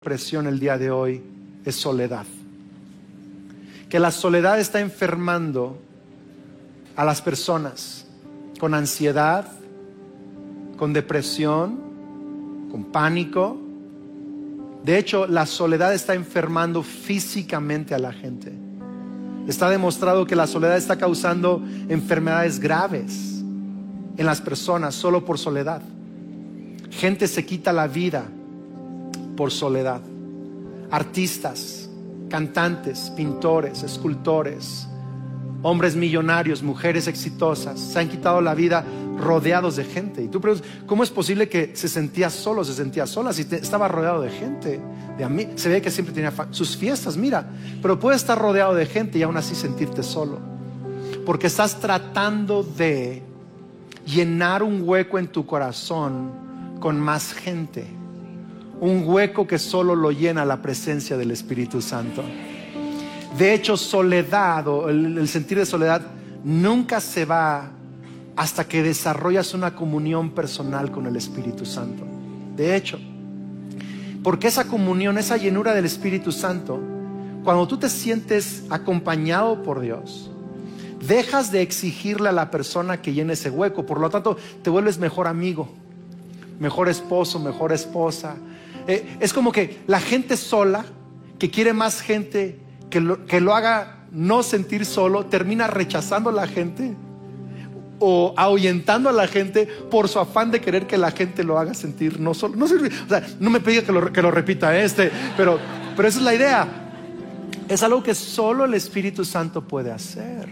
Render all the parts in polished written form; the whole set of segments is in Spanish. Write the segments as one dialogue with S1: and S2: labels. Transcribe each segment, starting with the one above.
S1: Presión el día de hoy es soledad. Que la soledad está enfermando a las personas con ansiedad, con depresión, con pánico. De hecho, la soledad está enfermando físicamente a la gente. Está demostrado que la soledad está causando enfermedades graves en las personas solo por soledad. Gente se quita la vida por soledad. Artistas, cantantes, pintores, escultores, hombres millonarios, mujeres exitosas, se han quitado la vida rodeados de gente. Y tú preguntas, ¿cómo es posible que se sentía solo, se sentía sola si estaba rodeado de gente? Se ve que siempre tenía sus fiestas, mira, pero puedes estar rodeado de gente y aún así sentirte solo, porque estás tratando de llenar un hueco en tu corazón con más gente. Un hueco que solo lo llena la presencia del Espíritu Santo. De hecho, soledad o el sentir de soledad nunca se va hasta que desarrollas una comunión personal con el Espíritu Santo. De hecho, porque esa comunión, esa llenura del Espíritu Santo, cuando tú te sientes acompañado por Dios, dejas de exigirle a la persona que llene ese hueco. Por lo tanto, te vuelves mejor amigo, mejor esposo, mejor esposa. Es como que la gente sola, que quiere más gente que lo haga no sentir solo, termina rechazando a la gente o ahuyentando a la gente por su afán de querer que la gente lo haga sentir no solo. No, o sea, no me pida que lo repita pero esa es la idea. Es algo que solo el Espíritu Santo puede hacer.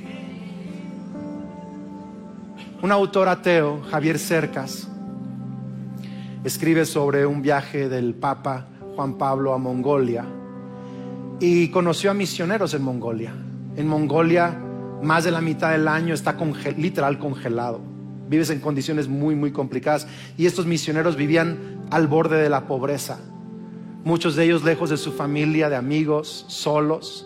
S1: Un autor ateo, Javier Cercas, escribe sobre un viaje del Papa Juan Pablo a Mongolia y conoció a misioneros en Mongolia. En Mongolia más de la mitad del año está literal congelado. Vives en condiciones muy muy complicadas y estos misioneros vivían al borde de la pobreza. Muchos de ellos lejos de su familia, de amigos, solos.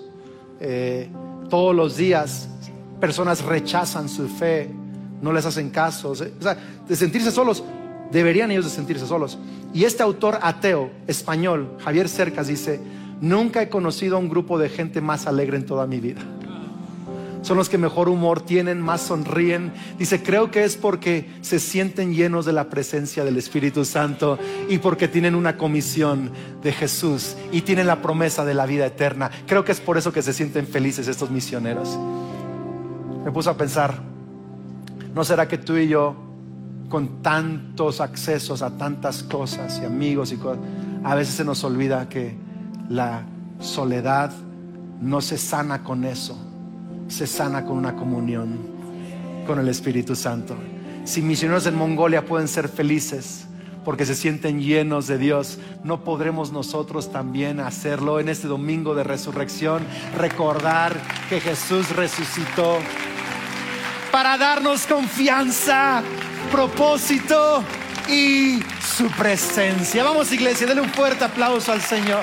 S1: Todos los días personas rechazan su fe, no les hacen caso. O sea, de sentirse solos, deberían ellos de sentirse solos. Y este autor ateo español, Javier Cercas, dice: nunca he conocido a un grupo de gente más alegre en toda mi vida. Son los que mejor humor tienen, más sonríen. Dice, creo que es porque se sienten llenos de la presencia del Espíritu Santo y porque tienen una comisión de Jesús y tienen la promesa de la vida eterna. Creo que es por eso que se sienten felices estos misioneros. Me puso a pensar, ¿no será que tú y yo, con tantos accesos a tantas cosas y amigos y cosas, a veces se nos olvida que la soledad no se sana con eso, se sana con una comunión con el Espíritu Santo? Si misioneros en Mongolia pueden ser felices porque se sienten llenos de Dios, ¿no podremos nosotros también hacerlo en este domingo de resurrección? Recordar que Jesús resucitó para darnos confianza, propósito y su presencia. Vamos, iglesia, denle un fuerte aplauso al Señor.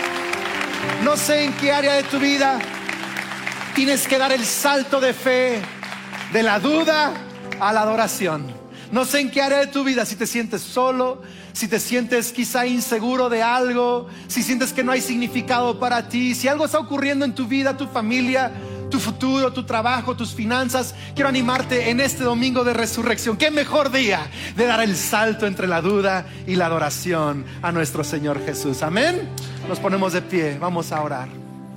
S1: No sé en qué área de tu vida tienes que dar el salto de fe, de la duda a la adoración. No sé en qué área de tu vida, si te sientes solo, si te sientes quizá inseguro de algo, si sientes que no hay significado para ti, si algo está ocurriendo en tu vida, tu familia, tu futuro, tu trabajo, tus finanzas. Quiero animarte en este domingo de resurrección. Qué mejor día de dar el salto entre la duda y la adoración a nuestro Señor Jesús. Amén. Nos ponemos de pie, vamos a orar.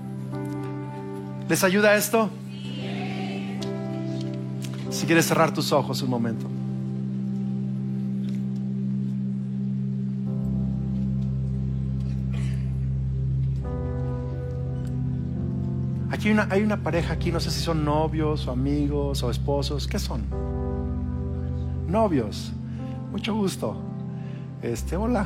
S1: ¿Les ayuda esto? Si quieres cerrar tus ojos un momento. Aquí hay una pareja aquí, no sé si son novios o amigos o esposos. ¿Qué son? Novios. Mucho gusto. Hola.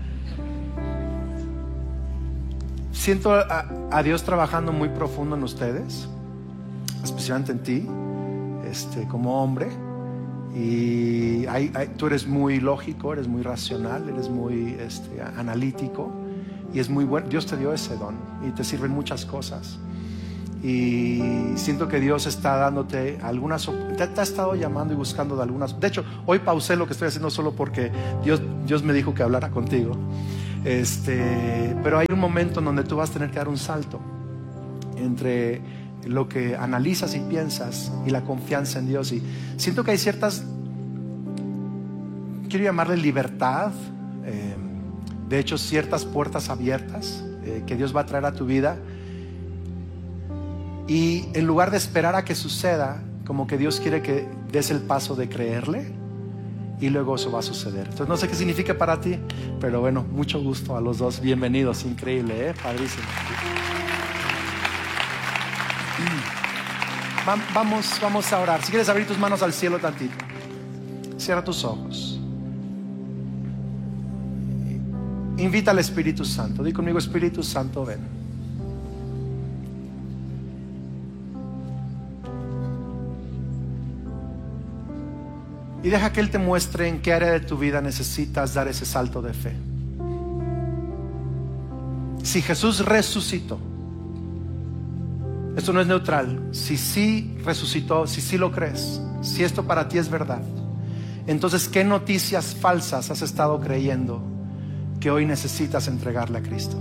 S1: Siento a Dios trabajando muy profundo en ustedes, especialmente en ti, como hombre. Y tú eres muy lógico, eres muy racional, eres muy analítico, y es muy bueno. Dios te dio ese don y te sirven muchas cosas. Y siento que Dios está dándote algunas, te ha estado llamando y buscando de algunas. De hecho, hoy pausé lo que estoy haciendo solo porque Dios me dijo que hablara contigo. Pero hay un momento en donde tú vas a tener que dar un salto entre lo que analizas y piensas y la confianza en Dios. Y siento que hay ciertas, quiero llamarle libertad, de hecho ciertas puertas abiertas que Dios va a traer a tu vida, y en lugar de esperar a que suceda, como que Dios quiere que des el paso de creerle, y luego eso va a suceder. Entonces no sé qué significa para ti, pero bueno, mucho gusto a los dos, bienvenidos, increíble, padrísimo. Vamos a orar. Si quieres abrir tus manos al cielo tantito, cierra tus ojos, invita al Espíritu Santo. Di conmigo: Espíritu Santo, ven. Y deja que Él te muestre en qué área de tu vida necesitas dar ese salto de fe. Si Jesús resucitó, esto no es neutral. Si sí resucitó, si sí lo crees, si esto para ti es verdad, entonces ¿qué noticias falsas has estado creyendo que hoy necesitas entregarle a Cristo?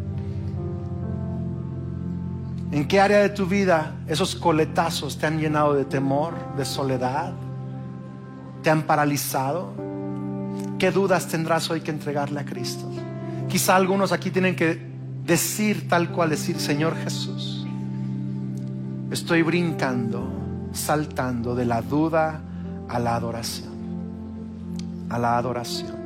S1: ¿En qué área de tu vida esos coletazos te han llenado de temor, de soledad, te han paralizado? ¿Qué dudas tendrás hoy que entregarle a Cristo? Quizá algunos aquí tienen que decir tal cual, decir: Señor Jesús, estoy brincando, saltando de la duda a la adoración, a la adoración.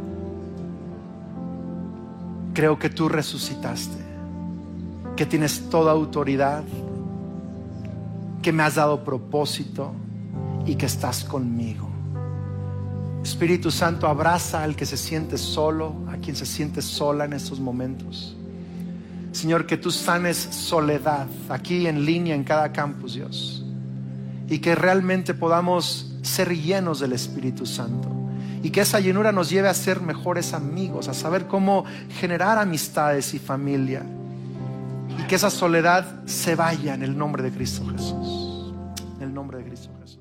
S1: Creo que tú resucitaste, que tienes toda autoridad, que me has dado propósito y que estás conmigo. Espíritu Santo, abraza al que se siente solo, a quien se siente sola en estos momentos. Señor, que tú sanes soledad aquí en línea, en cada campus, Dios, y que realmente podamos ser llenos del Espíritu Santo, y que esa llenura nos lleve a ser mejores amigos, a saber cómo generar amistades y familia, y que esa soledad se vaya en el nombre de Cristo Jesús. En el nombre de Cristo Jesús.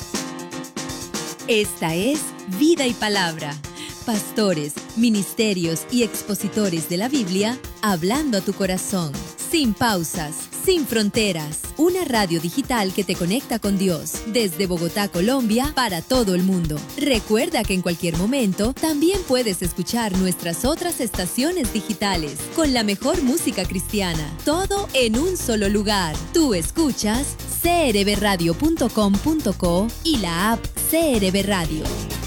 S2: Esta es Vida y Palabra. Pastores, ministerios y expositores de la Biblia hablando a tu corazón. Sin pausas, sin fronteras. Una radio digital que te conecta con Dios. Desde Bogotá, Colombia, para todo el mundo. Recuerda que en cualquier momento también puedes escuchar nuestras otras estaciones digitales con la mejor música cristiana. Todo en un solo lugar. Tú escuchas crbradio.com.co y la app CRB Radio.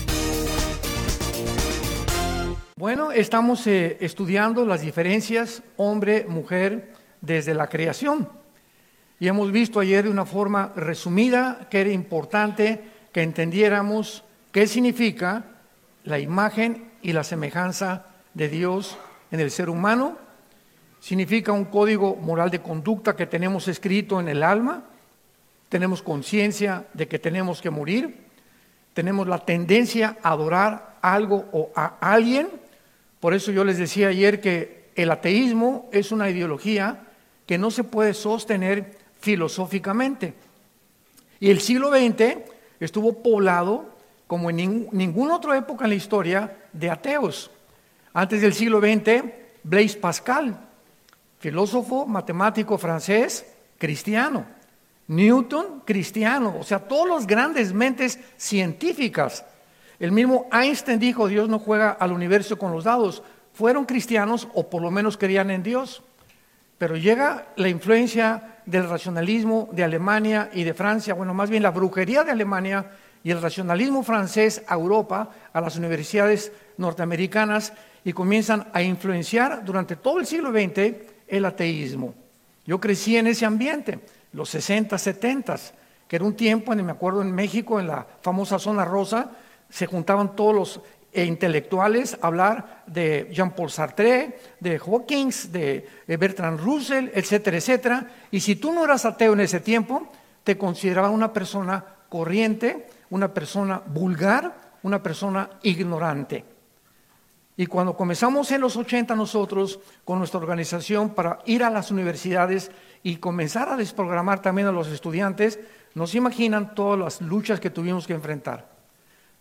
S3: Bueno, estamos estudiando las diferencias hombre-mujer desde la creación. Y hemos visto ayer de una forma resumida que era importante que entendiéramos qué significa la imagen y la semejanza de Dios en el ser humano. Significa un código moral de conducta que tenemos escrito en el alma. Tenemos conciencia de que tenemos que morir. Tenemos la tendencia a adorar algo o a alguien. Por eso yo les decía ayer que el ateísmo es una ideología que no se puede sostener filosóficamente. Y el siglo XX estuvo poblado, como en ninguna otra época en la historia, de ateos. Antes del siglo XX, Blaise Pascal, filósofo, matemático francés, cristiano. Newton, cristiano. O sea, todas las grandes mentes científicas. El mismo Einstein dijo: Dios no juega al universo con los dados. Fueron cristianos, o por lo menos creían en Dios. Pero llega la influencia del racionalismo de Alemania y de Francia, bueno, más bien la brujería de Alemania y el racionalismo francés a Europa, a las universidades norteamericanas, y comienzan a influenciar durante todo el siglo XX el ateísmo. Yo crecí en ese ambiente, los 60, 70, que era un tiempo, me acuerdo en México, en la famosa zona rosa, se juntaban todos los intelectuales a hablar de Jean-Paul Sartre, de Hawkins, de Bertrand Russell, etcétera, etcétera. Y si tú no eras ateo en ese tiempo, te consideraban una persona corriente, una persona vulgar, una persona ignorante. Y cuando comenzamos en los 80 nosotros con nuestra organización para ir a las universidades y comenzar a desprogramar también a los estudiantes, no se imaginan todas las luchas que tuvimos que enfrentar.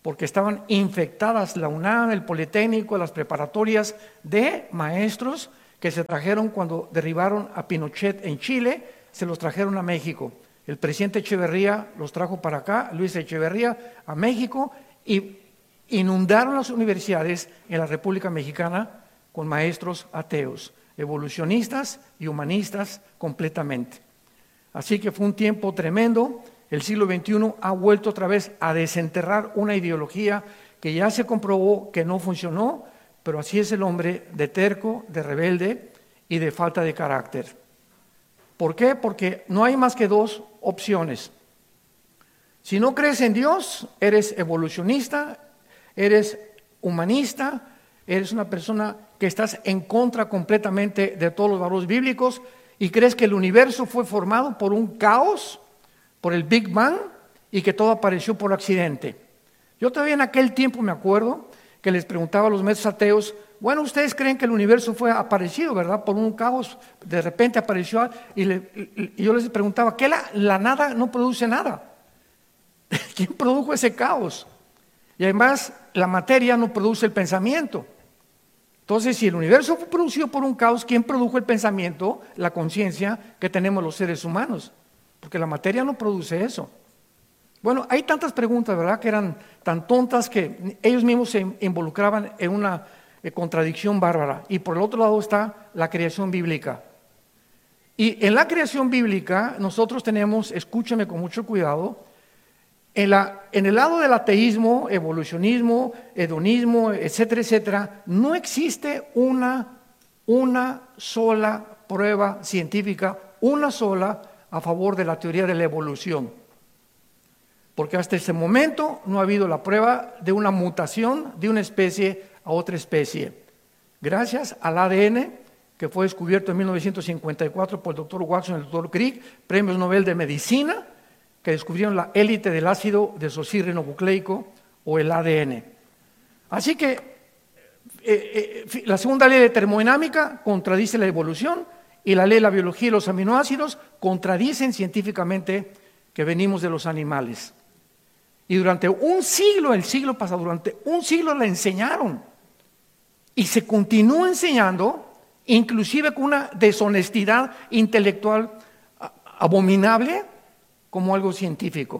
S3: porque estaban infectadas la UNAM, el Politécnico, las preparatorias de maestros que se trajeron cuando derribaron a Pinochet en Chile, se los trajeron a México. El presidente Echeverría los trajo para acá, Luis Echeverría, a México, y inundaron las universidades en la República Mexicana con maestros ateos, evolucionistas y humanistas completamente. Así que fue un tiempo tremendo. El siglo XXI ha vuelto otra vez a desenterrar una ideología que ya se comprobó que no funcionó, pero así es el hombre, de terco, de rebelde y de falta de carácter. ¿Por qué? Porque no hay más que dos opciones. Si no crees en Dios, eres evolucionista, eres humanista, eres una persona que estás en contra completamente de todos los valores bíblicos y crees que el universo fue formado por un caos, por el Big Bang, y que todo apareció por accidente. Yo todavía en aquel tiempo me acuerdo que les preguntaba a los maestros ateos, bueno, ustedes creen que el universo fue aparecido, ¿verdad? Por un caos, de repente apareció, y yo les preguntaba, ¿qué la nada no produce nada? ¿Quién produjo ese caos? Y además, la materia no produce el pensamiento. Entonces, si el universo fue producido por un caos, ¿quién produjo el pensamiento, la conciencia que tenemos los seres humanos? Porque la materia no produce eso. Bueno, hay tantas preguntas, ¿verdad?, que eran tan tontas que ellos mismos se involucraban en una contradicción bárbara. Y por el otro lado está la creación bíblica. Y en la creación bíblica nosotros tenemos, escúchame con mucho cuidado, en el lado del ateísmo, evolucionismo, hedonismo, etcétera, etcétera, no existe una sola prueba científica, una sola a favor de la teoría de la evolución. Porque hasta ese momento no ha habido la prueba de una mutación de una especie a otra especie. Gracias al ADN, que fue descubierto en 1954 por el doctor Watson y el doctor Crick, premios Nobel de Medicina, que descubrieron la élite del ácido desoxirribonucleico o el ADN. Así que la segunda ley de termodinámica contradice la evolución y la ley de la biología y los aminoácidos contradicen científicamente que venimos de los animales. Y durante un siglo, el siglo pasado, durante un siglo la enseñaron. Y se continúa enseñando, inclusive con una deshonestidad intelectual abominable, como algo científico.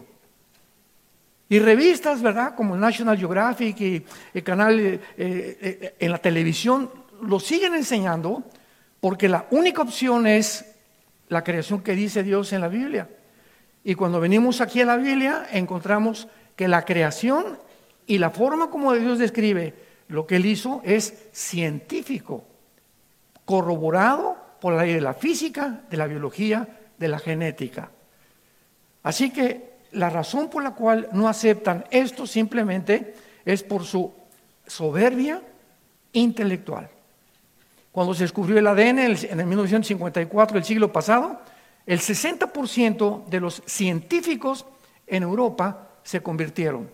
S3: Y revistas, ¿verdad?, como National Geographic y el canal en la televisión, lo siguen enseñando porque la única opción es la creación que dice Dios en la Biblia. Y cuando venimos aquí a la Biblia, encontramos que la creación y la forma como Dios describe lo que Él hizo es científico, corroborado por la ley de la física, de la biología, de la genética. Así que la razón por la cual no aceptan esto simplemente es por su soberbia intelectual. Cuando se descubrió el ADN en el 1954, el siglo pasado, el 60% de los científicos en Europa se convirtieron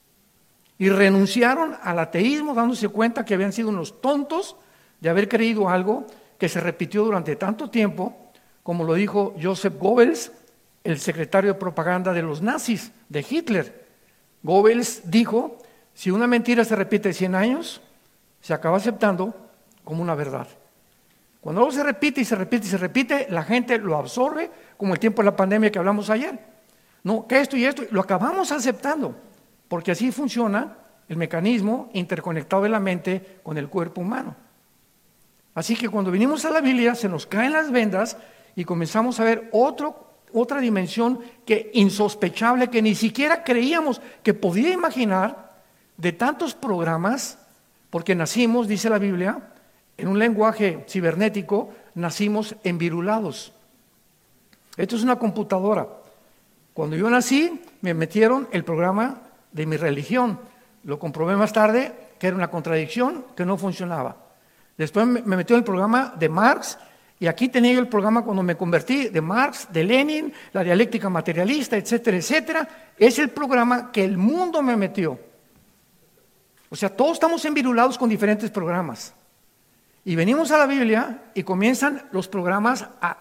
S3: y renunciaron al ateísmo, dándose cuenta que habían sido unos tontos de haber creído algo que se repitió durante tanto tiempo, como lo dijo Joseph Goebbels, el secretario de propaganda de los nazis, de Hitler. Goebbels dijo, si una mentira se repite 100 años, se acaba aceptando como una verdad. Cuando algo se repite y se repite y se repite, la gente lo absorbe, como el tiempo de la pandemia que hablamos ayer. No, que esto y esto, lo acabamos aceptando, porque así funciona el mecanismo interconectado de la mente con el cuerpo humano. Así que cuando venimos a la Biblia, se nos caen las vendas y comenzamos a ver otra dimensión que insospechable, que ni siquiera creíamos que podía imaginar, de tantos programas, porque nacimos, dice la Biblia, en un lenguaje cibernético, nacimos envirulados. Esto es una computadora. Cuando yo nací, me metieron el programa de mi religión. Lo comprobé más tarde, que era una contradicción, que no funcionaba. Después me metió el programa de Marx, y aquí tenía yo el programa cuando me convertí, de Marx, de Lenin, la dialéctica materialista, etcétera, etcétera. Es el programa que el mundo me metió. O sea, todos estamos envirulados con diferentes programas. Y venimos a la Biblia y comienzan los programas a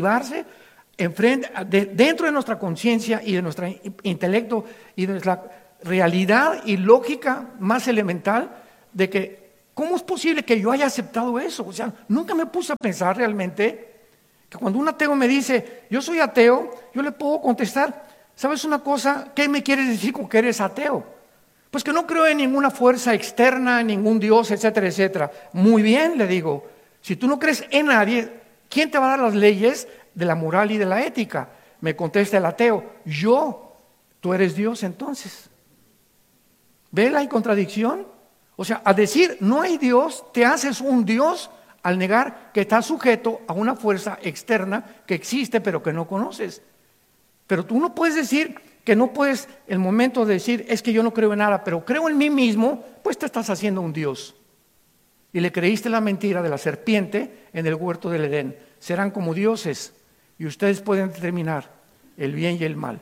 S3: derribarse dentro de nuestra conciencia y de nuestro intelecto y de nuestra realidad y lógica más elemental de que, ¿cómo es posible que yo haya aceptado eso? O sea, nunca me puse a pensar realmente que cuando un ateo me dice, yo soy ateo, yo le puedo contestar, ¿sabes una cosa? ¿Qué me quieres decir con que eres ateo? Pues que no creo en ninguna fuerza externa, en ningún Dios, etcétera, etcétera. Muy bien, le digo, si tú no crees en nadie, ¿quién te va a dar las leyes de la moral y de la ética? Me contesta el ateo, yo, tú eres Dios entonces. ¿Ve la contradicción? O sea, al decir no hay Dios, te haces un Dios al negar que estás sujeto a una fuerza externa que existe pero que no conoces. Pero tú no puedes decir que no puedes, el momento de decir, es que yo no creo en nada, pero creo en mí mismo, pues te estás haciendo un Dios. Y le creíste la mentira de la serpiente en el huerto del Edén. Serán como dioses y ustedes pueden determinar el bien y el mal.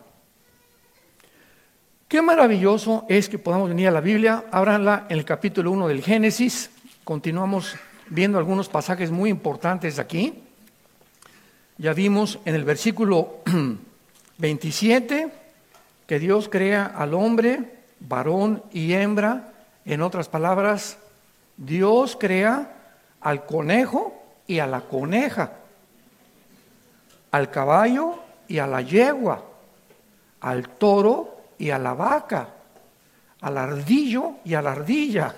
S3: Qué maravilloso es que podamos venir a la Biblia. Ábranla en el capítulo 1 del Génesis. Continuamos viendo algunos pasajes muy importantes aquí. Ya vimos en el versículo 27 que Dios crea al hombre, varón y hembra. En otras palabras, Dios crea al conejo y a la coneja, al caballo y a la yegua, al toro y a la vaca, al ardillo y a la ardilla,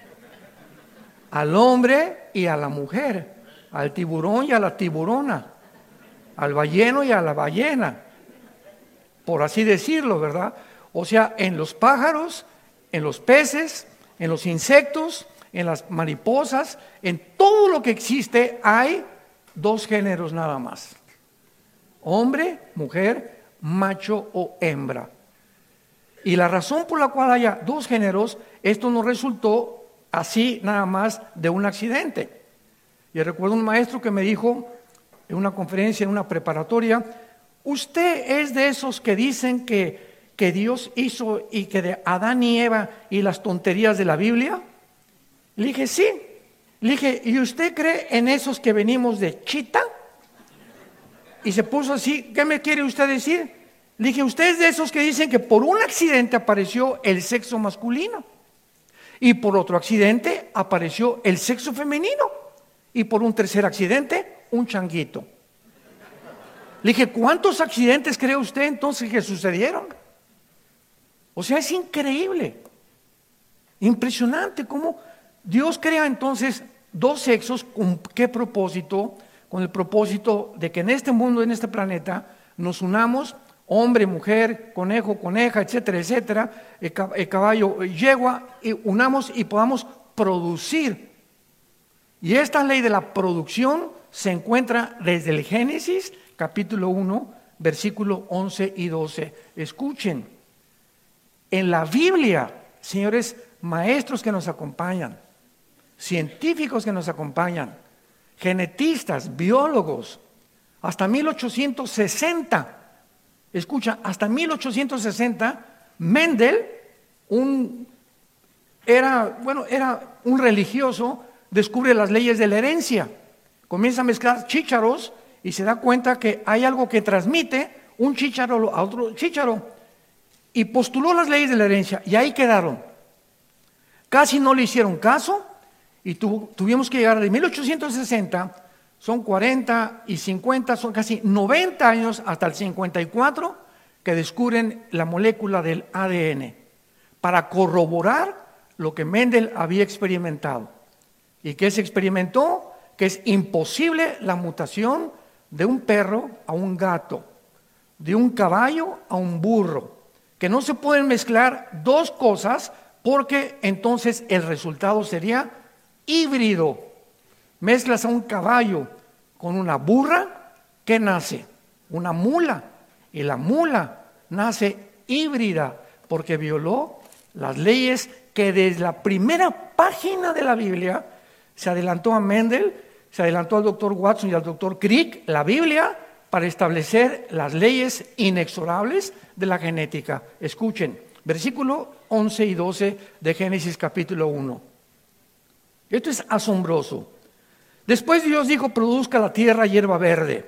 S3: al hombre y a la mujer, al tiburón y a la tiburona, al balleno y a la ballena, por así decirlo, ¿verdad? O sea, en los pájaros, en los peces, en los insectos, en las mariposas, en todo lo que existe hay dos géneros nada más: hombre, mujer, macho o hembra. Y la razón por la cual haya dos géneros, esto no resultó así nada más de un accidente. Yo recuerdo un maestro que me dijo en una conferencia, en una preparatoria, ¿usted es de esos que dicen que Dios hizo y que de Adán y Eva y las tonterías de la Biblia? Le dije, sí. Le dije, ¿y usted cree en esos que venimos de Chita? Y se puso así, ¿qué me quiere usted decir? Le dije, ¿usted es de esos que dicen que por un accidente apareció el sexo masculino? Y por otro accidente apareció el sexo femenino. Y por un tercer accidente, un changuito. Le dije, ¿cuántos accidentes cree usted entonces que sucedieron? O sea, es increíble, impresionante cómo Dios crea entonces dos sexos. ¿Con qué propósito? Con el propósito de que en este mundo, en este planeta, nos unamos, hombre, mujer, conejo, coneja, etcétera, etcétera, caballo, yegua, y unamos y podamos producir. Y esta ley de la producción se encuentra desde el Génesis, capítulo 1, versículo 11 y 12. Escuchen, en la Biblia, señores maestros que nos acompañan, científicos que nos acompañan, genetistas, biólogos, hasta 1860, escucha, hasta 1860, Mendel, era un religioso, descubre las leyes de la herencia, comienza a mezclar chícharos y se da cuenta que hay algo que transmite un chícharo a otro chícharo, y postuló las leyes de la herencia, y ahí quedaron. Casi no le hicieron caso, y tuvimos que llegar de 1860, son 40 y 50, son casi 90 años hasta el 54, que descubren la molécula del ADN, para corroborar lo que Mendel había experimentado. ¿Y qué se experimentó? Que es imposible la mutación de un perro a un gato, de un caballo a un burro, que no se pueden mezclar dos cosas porque entonces el resultado sería híbrido. Mezclas a un caballo con una burra, ¿qué nace? Una mula. Y la mula nace híbrida porque violó las leyes que desde la primera página de la Biblia se adelantó a Mendel, se adelantó al doctor Watson y al doctor Crick, la Biblia, para establecer las leyes inexorables de la genética. Escuchen, versículo 11 y 12 de Génesis capítulo 1. Esto es asombroso. Después Dios dijo, produzca la tierra hierba verde,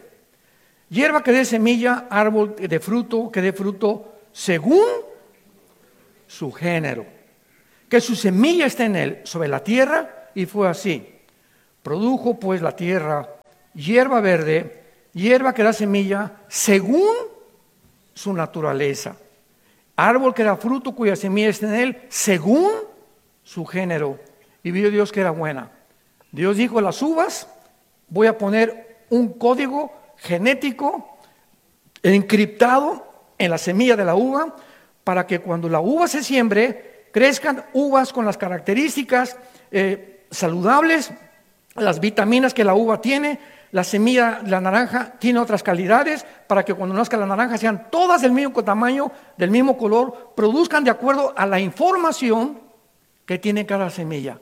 S3: hierba que dé semilla, árbol de fruto que dé fruto según su género, que su semilla esté en él sobre la tierra, y fue así. Produjo pues la tierra hierba verde, hierba que da semilla según su naturaleza, árbol que da fruto cuya semilla está en él según su género, y vio Dios que era buena. Dios dijo a las uvas: voy a poner un código genético encriptado en la semilla de la uva, para que cuando la uva se siembre, crezcan uvas con las características saludables, las vitaminas que la uva tiene. La semilla, la naranja, tiene otras calidades, para que cuando nazca la naranja sean todas del mismo tamaño, del mismo color, produzcan de acuerdo a la información que tiene cada semilla.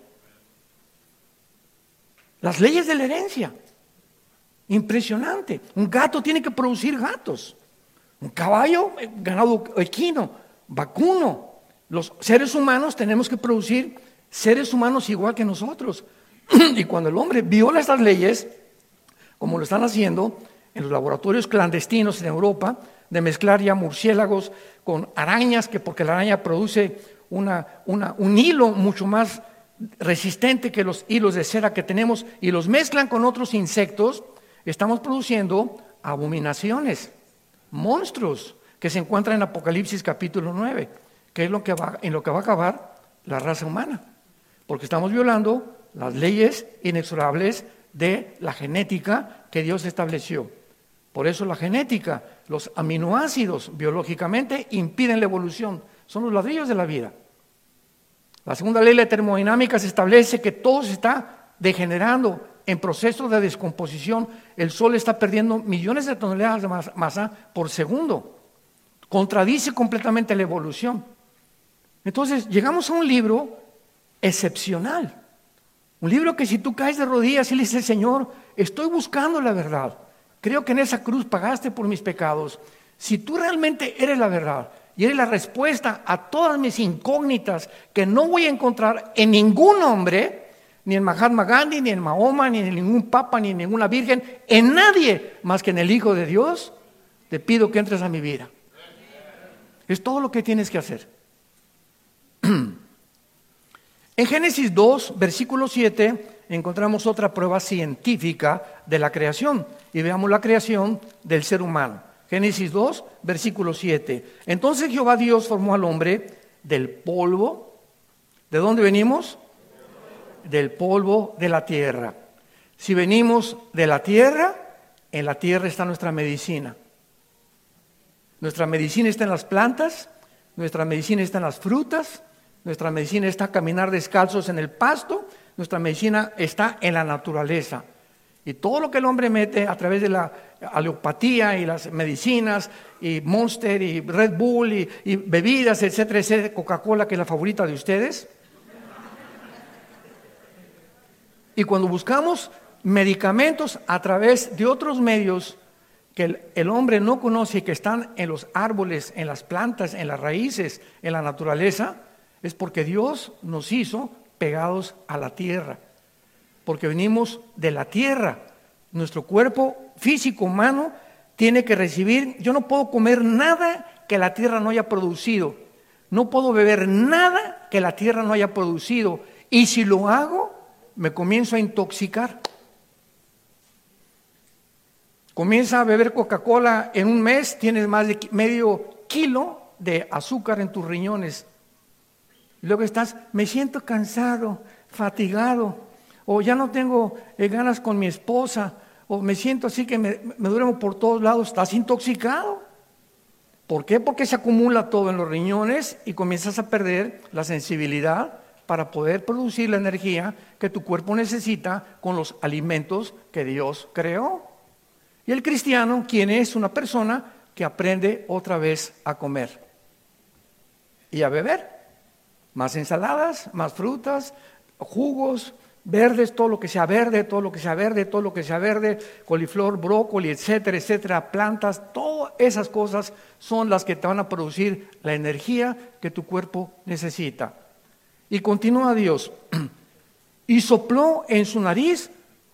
S3: Las leyes de la herencia, impresionante. Un gato tiene que producir gatos, un caballo, ganado equino, vacuno. Los seres humanos tenemos que producir seres humanos igual que nosotros. Y cuando el hombre viola estas leyes, como lo están haciendo en los laboratorios clandestinos en Europa, de mezclar ya murciélagos con arañas, que porque la araña produce un hilo mucho más resistente que los hilos de cera que tenemos, y los mezclan con otros insectos, estamos produciendo abominaciones, monstruos que se encuentran en Apocalipsis capítulo 9, que es en lo que va a acabar la raza humana, porque estamos violando las leyes inexorables de la genética que Dios estableció. Por eso la genética, los aminoácidos biológicamente impiden la evolución, son los ladrillos de la vida. La segunda ley de la termodinámica se establece que todo se está degenerando en proceso de descomposición. El Sol está perdiendo millones de toneladas de masa por segundo. Contradice completamente la evolución. Entonces llegamos a un libro excepcional. Un libro que si tú caes de rodillas y le dices: Señor, estoy buscando la verdad, creo que en esa cruz pagaste por mis pecados. Si tú realmente eres la verdad y eres la respuesta a todas mis incógnitas que no voy a encontrar en ningún hombre, ni en Mahatma Gandhi, ni en Mahoma, ni en ningún papa, ni en ninguna virgen, en nadie más que en el Hijo de Dios, te pido que entres a mi vida. Es todo lo que tienes que hacer. En Génesis 2, versículo 7, encontramos otra prueba científica de la creación. Y veamos la creación del ser humano. Génesis 2, versículo 7. Entonces Jehová Dios formó al hombre del polvo. ¿De dónde venimos? Del polvo de la tierra. Si venimos de la tierra, en la tierra está nuestra medicina. Nuestra medicina está en las plantas, nuestra medicina está en las frutas, nuestra medicina está caminar descalzos en el pasto, nuestra medicina está en la naturaleza. Y todo lo que el hombre mete a través de la alopatía y las medicinas, y Monster y Red Bull y bebidas, etcétera, etcétera, Coca-Cola, que es la favorita de ustedes. Y cuando buscamos medicamentos a través de otros medios que el hombre no conoce y que están en los árboles, en las plantas, en las raíces, en la naturaleza, es porque Dios nos hizo pegados a la tierra, porque venimos de la tierra. Nuestro cuerpo físico humano tiene que recibir. Yo no puedo comer nada que la tierra no haya producido, no puedo beber nada que la tierra no haya producido, y si lo hago, me comienzo a intoxicar. Comienza a beber Coca-Cola, en un mes tienes más de medio kilo de azúcar en tus riñones. Y luego estás: me siento cansado, fatigado, o ya no tengo ganas con mi esposa, o me siento así que me duermo por todos lados. Estás intoxicado. ¿Por qué? Porque se acumula todo en los riñones y comienzas a perder la sensibilidad para poder producir la energía que tu cuerpo necesita con los alimentos que Dios creó. Y el cristiano, ¿quién es? Una persona que aprende otra vez a comer y a beber. Más ensaladas, más frutas, jugos verdes, todo lo que sea verde, todo lo que sea verde, todo lo que sea verde, coliflor, brócoli, etcétera, etcétera, plantas, todas esas cosas son las que te van a producir la energía que tu cuerpo necesita. Y continúa Dios: y sopló en su nariz.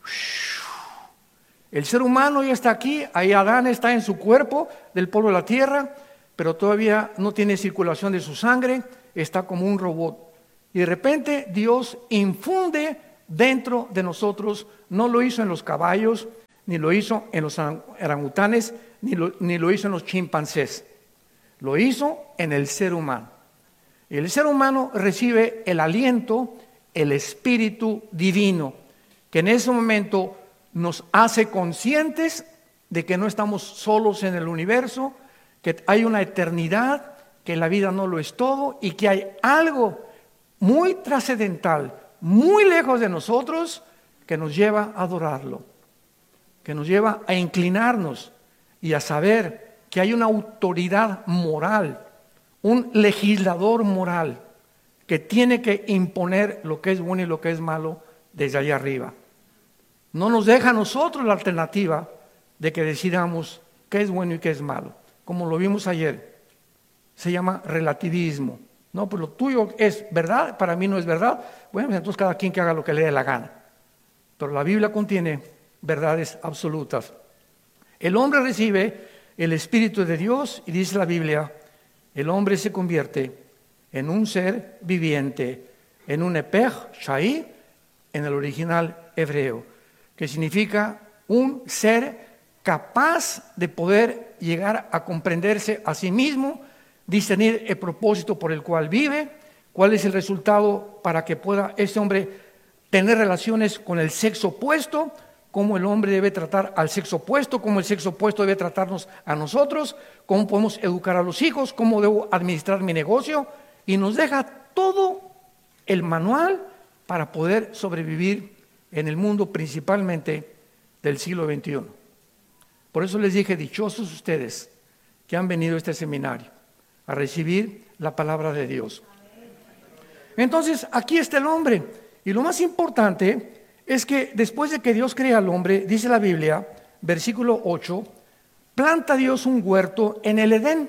S3: El ser humano ya está aquí, ahí Adán está en su cuerpo del polvo de la tierra, pero todavía no tiene circulación de su sangre. está como un robot. Y de repente Dios infunde dentro de nosotros, no lo hizo en los caballos, ni lo hizo en los orangutanes, ni lo hizo en los chimpancés. Lo hizo en el ser humano. Y el ser humano recibe el aliento, el Espíritu Divino, que en ese momento nos hace conscientes de que no estamos solos en el universo, que hay una eternidad, que la vida no lo es todo y que hay algo muy trascendental, muy lejos de nosotros, que nos lleva a adorarlo, que nos lleva a inclinarnos y a saber que hay una autoridad moral, un legislador moral que tiene que imponer lo que es bueno y lo que es malo desde allá arriba. No nos deja a nosotros la alternativa de que decidamos qué es bueno y qué es malo. Como lo vimos ayer, se llama relativismo. No, pues lo tuyo es verdad, para mí no es verdad. Bueno, pues entonces cada quien que haga lo que le dé la gana. Pero la Biblia contiene verdades absolutas. El hombre recibe el Espíritu de Dios y dice la Biblia, el hombre se convierte en un ser viviente, en un epech shai, en el original hebreo, que significa un ser capaz de poder llegar a comprenderse a sí mismo, discernir el propósito por el cual vive, cuál es el resultado para que pueda ese hombre tener relaciones con el sexo opuesto, cómo el hombre debe tratar al sexo opuesto, cómo el sexo opuesto debe tratarnos a nosotros, cómo podemos educar a los hijos, cómo debo administrar mi negocio, y nos deja todo el manual para poder sobrevivir en el mundo principalmente del siglo XXI. Por eso les dije, dichosos ustedes que han venido a este seminario a recibir la palabra de Dios. Entonces, aquí está el hombre, y lo más importante es que después de que Dios crea al hombre, dice la Biblia, versículo 8, planta Dios un huerto en el Edén.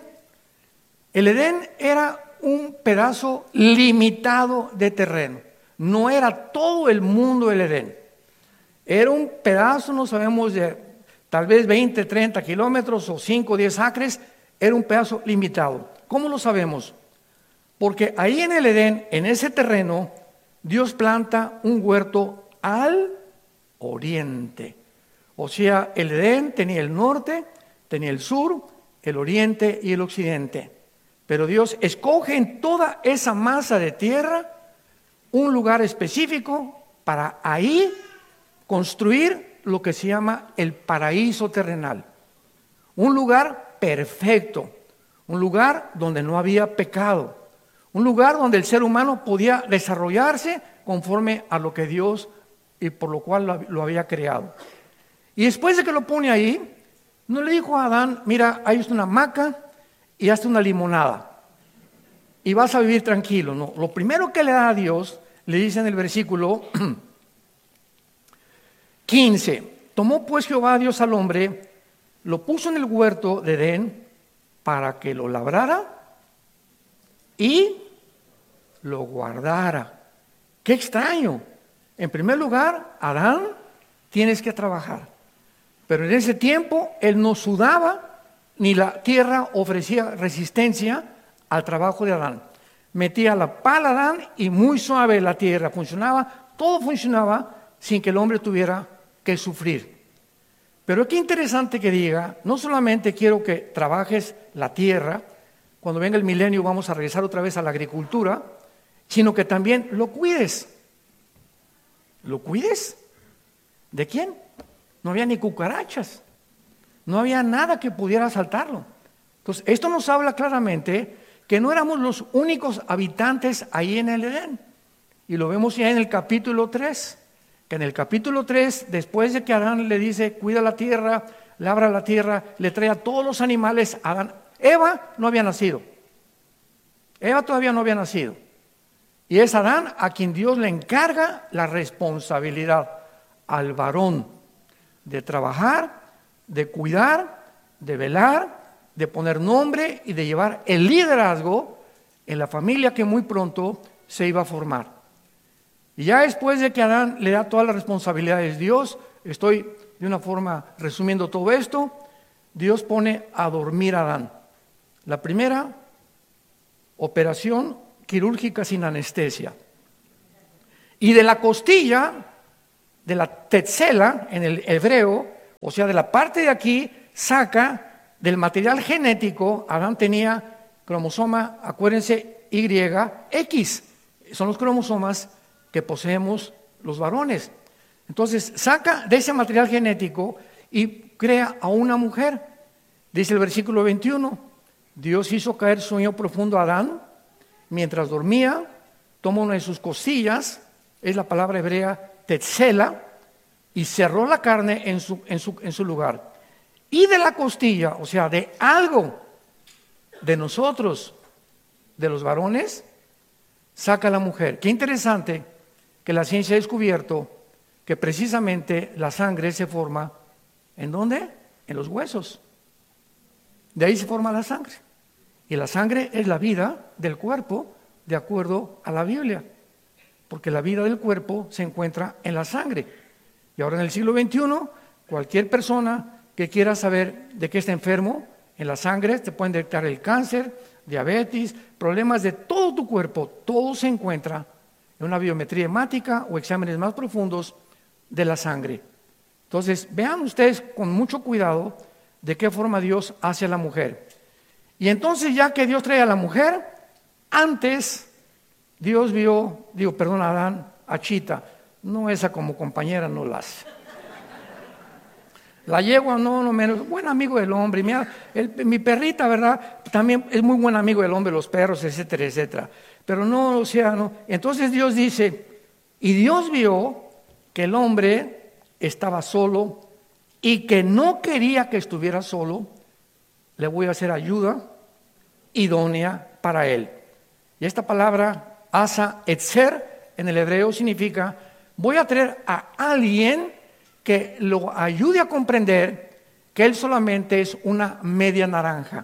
S3: El Edén era un pedazo limitado de terreno, no era todo el mundo el Edén. Era un pedazo, no sabemos, de tal vez 20, 30 kilómetros o 5, 10 acres, era un pedazo limitado. ¿Cómo lo sabemos? Porque ahí en el Edén, en ese terreno, Dios planta un huerto al oriente. O sea, el Edén tenía el norte, tenía el sur, el oriente y el occidente. Pero Dios escoge en toda esa masa de tierra un lugar específico para ahí construir lo que se llama el paraíso terrenal. Un lugar perfecto, un lugar donde no había pecado, un lugar donde el ser humano podía desarrollarse conforme a lo que Dios y por lo cual lo había creado. Y después de que lo pone ahí, no le dijo a Adán, mira, ahí está una hamaca y hazte una limonada y vas a vivir tranquilo. No, lo primero que le da a Dios, le dice en el versículo 15, tomó pues Jehová Dios al hombre, lo puso en el huerto de Edén para que lo labrara y lo guardara. ¡Qué extraño! En primer lugar, Adán, tienes que trabajar. Pero en ese tiempo, él no sudaba, ni la tierra ofrecía resistencia al trabajo de Adán. Metía la pala a Adán y muy suave la tierra funcionaba, todo funcionaba sin que el hombre tuviera que sufrir. Pero qué interesante que diga, no solamente quiero que trabajes la tierra, cuando venga el milenio vamos a regresar otra vez a la agricultura, sino que también lo cuides. ¿Lo cuides? ¿De quién? No había ni cucarachas, no había nada que pudiera asaltarlo. Entonces, esto nos habla claramente que no éramos los únicos habitantes ahí en el Edén. Y lo vemos ya en el capítulo 3, que en el capítulo 3, después de que Adán le dice, cuida la tierra, labra la tierra, le trae a todos los animales a Adán. Eva no había nacido. Eva todavía no había nacido. Y es Adán a quien Dios le encarga la responsabilidad al varón de trabajar, de cuidar, de velar, de poner nombre y de llevar el liderazgo en la familia que muy pronto se iba a formar. Y ya después de que Adán le da todas las responsabilidades Dios, estoy de una forma resumiendo todo esto, Dios pone a dormir a Adán. La primera operación quirúrgica sin anestesia. Y de la costilla, de la tetzela en el hebreo, o sea, de la parte de aquí, saca del material genético. Adán tenía cromosoma, acuérdense, YX. Son los cromosomas que poseemos los varones. Entonces, saca de ese material genético y crea a una mujer. Dice el versículo 21, Dios hizo caer sueño profundo a Adán mientras dormía, tomó una de sus costillas, es la palabra hebrea tetzela, y cerró la carne en su lugar. Y de la costilla, o sea, de algo de nosotros, de los varones, saca la mujer. Qué interesante que la ciencia ha descubierto que precisamente la sangre se forma, ¿en dónde? En los huesos. De ahí se forma la sangre. Y la sangre es la vida del cuerpo, de acuerdo a la Biblia. Porque la vida del cuerpo se encuentra en la sangre. Y ahora en el siglo XXI, cualquier persona que quiera saber de qué está enfermo, en la sangre te pueden detectar el cáncer, diabetes, problemas de todo tu cuerpo. Todo se encuentra en una biometría hemática o exámenes más profundos de la sangre. Entonces, vean ustedes con mucho cuidado de qué forma Dios hace a la mujer. Y entonces, ya que Dios trae a la mujer, antes Dios vio, Adán, a Chita. No, esa como compañera no la hace. La yegua no menos, buen amigo del hombre. Mira, mi perrita, ¿verdad? También es muy buen amigo del hombre, los perros, etcétera, etcétera. Pero no, o sea, no. Entonces Dios dice, y Dios vio que el hombre estaba solo y que no quería que estuviera solo, le voy a hacer ayuda idónea para él. Y esta palabra, asa etzer, en el hebreo significa, voy a traer a alguien que lo ayude a comprender que él solamente es una media naranja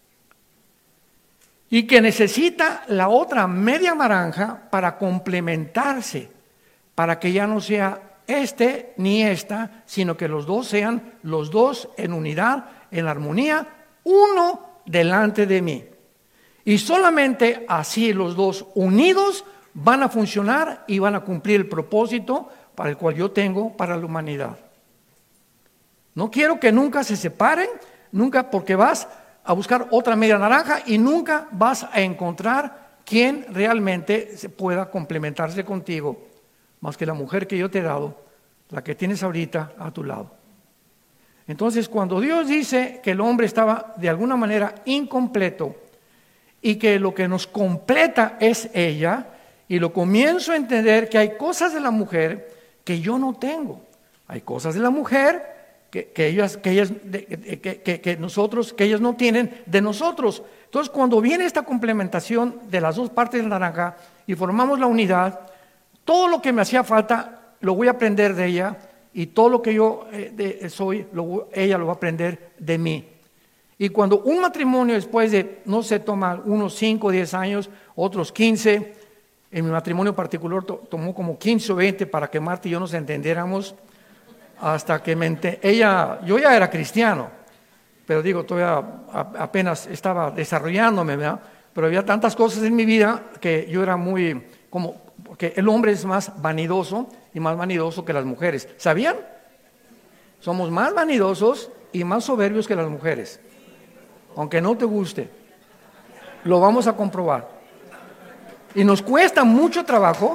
S3: y que necesita la otra media naranja para complementarse, para que ya no sea este ni esta, sino que los dos sean los dos en unidad, en armonía, uno delante de mí. Y solamente así los dos unidos van a funcionar y van a cumplir el propósito para el cual yo tengo para la humanidad. No quiero que nunca se separen, nunca, porque vas a buscar otra media naranja y nunca vas a encontrar quien realmente se pueda complementarse contigo, más que la mujer que yo te he dado, la que tienes ahorita a tu lado. Entonces, cuando Dios dice que el hombre estaba de alguna manera incompleto y que lo que nos completa es ella, y lo comienzo a entender que hay cosas de la mujer que yo no tengo. Hay cosas de la mujer que ellas no tienen de nosotros. Entonces, cuando viene esta complementación de las dos partes del naranja y formamos la unidad, todo lo que me hacía falta lo voy a aprender de ella, y todo lo que yo soy, ella lo va a aprender de mí. Y cuando un matrimonio después de, no se toma unos 5 o 10 años, otros 15, en mi matrimonio particular tomó como 15 o 20 para que Marta y yo nos entendiéramos, hasta que yo ya era cristiano, pero todavía apenas estaba desarrollándome, ¿verdad? Pero había tantas cosas en mi vida que yo era porque el hombre es más vanidoso y más vanidoso que las mujeres. ¿Sabían? Somos más vanidosos y más soberbios que las mujeres. Aunque no te guste, lo vamos a comprobar. Y nos cuesta mucho trabajo.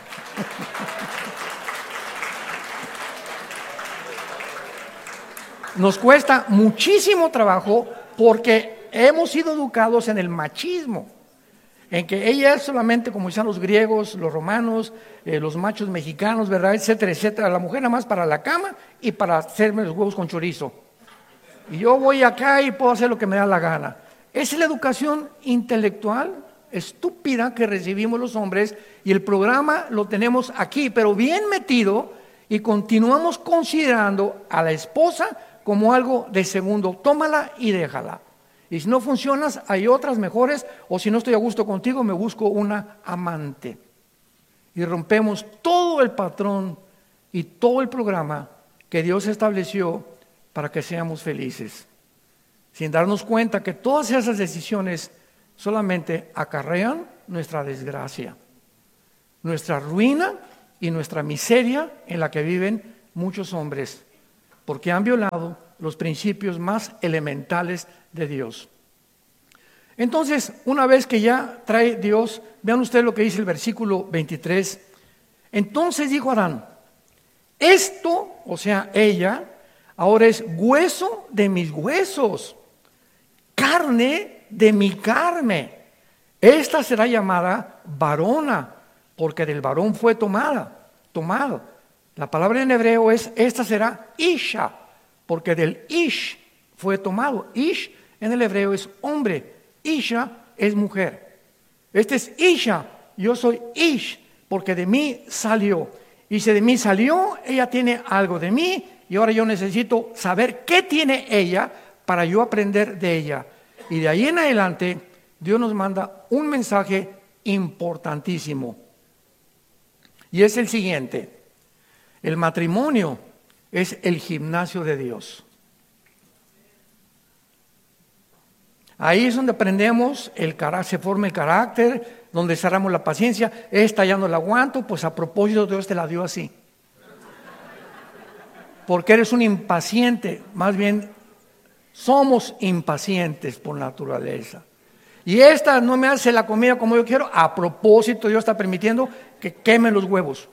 S3: Nos cuesta muchísimo trabajo porque hemos sido educados en el machismo, en que ella es solamente, como decían los griegos, los romanos, los machos mexicanos, ¿verdad? Etcétera, etcétera. La mujer nada más para la cama y para hacerme los huevos con chorizo. Y yo voy acá y puedo hacer lo que me da la gana. Esa es la educación intelectual estúpida que recibimos los hombres, y el programa lo tenemos aquí, pero bien metido, y continuamos considerando a la esposa como algo de segundo. Tómala y déjala. Y si no funcionas, hay otras mejores, o si no estoy a gusto contigo, me busco una amante. Y rompemos todo el patrón y todo el programa que Dios estableció para que seamos felices, sin darnos cuenta que todas esas decisiones solamente acarrean nuestra desgracia, nuestra ruina y nuestra miseria en la que viven muchos hombres, porque han violado los principios más elementales de Dios. Entonces, una vez que ya trae Dios, vean ustedes lo que dice el versículo 23. Entonces dijo Adán, esto, o sea, ella, ahora es hueso de mis huesos, carne de mi carne. Esta será llamada varona, porque del varón fue tomado. La palabra en hebreo es, esta será isha, porque del ish fue tomado. Ish en el hebreo es hombre, isha es mujer. Este es isha, yo soy ish, porque de mí salió. Y si de mí salió, ella tiene algo de mí, y ahora yo necesito saber qué tiene ella para yo aprender de ella. Y de ahí en adelante, Dios nos manda un mensaje importantísimo. Y es el siguiente: el matrimonio es el gimnasio de Dios. Ahí es donde aprendemos se forma el carácter, donde cerramos la paciencia. Esta ya no la aguanto, pues a propósito Dios te la dio así. Porque eres un impaciente, más bien somos impacientes por naturaleza. Y esta no me hace la comida como yo quiero, a propósito Dios está permitiendo que quemen los huevos.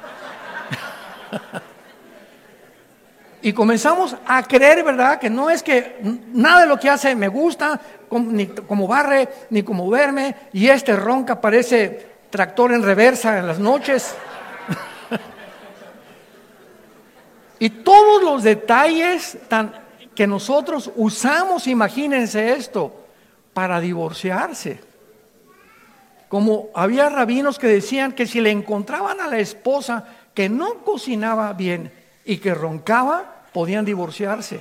S3: Y comenzamos a creer, ¿verdad?, que no es que nada de lo que hace me gusta, ni como barre, ni como duerme, y ronca, parece tractor en reversa en las noches. Y todos los detalles que nosotros usamos, imagínense esto, para divorciarse. Como había rabinos que decían que si le encontraban a la esposa que no cocinaba bien y que roncaba, podían divorciarse.